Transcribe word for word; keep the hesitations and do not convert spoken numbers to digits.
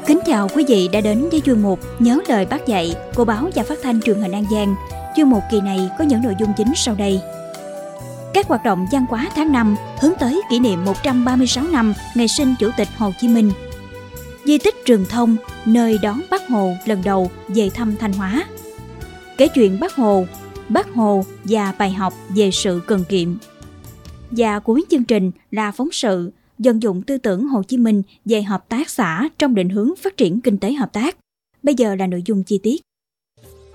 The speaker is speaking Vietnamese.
Kính chào quý vị đã đến với chuyên mục Nhớ lời Bác dạy của báo Và Phát thanh Truyền hình An Giang. Chuyên mục kỳ này có những nội dung chính sau đây. Các hoạt động văn hóa tháng năm hướng tới kỷ niệm một trăm ba mươi sáu năm ngày sinh Chủ tịch Hồ Chí Minh. Di tích Rừng Thông, nơi đón Bác Hồ lần đầu về thăm Thanh Hóa. Kể chuyện Bác Hồ, Bác Hồ và bài học về sự cần kiệm. Và cuối chương trình là phóng sự vận dụng tư tưởng Hồ Chí Minh về hợp tác xã trong định hướng phát triển kinh tế hợp tác. Bây giờ là nội dung chi tiết.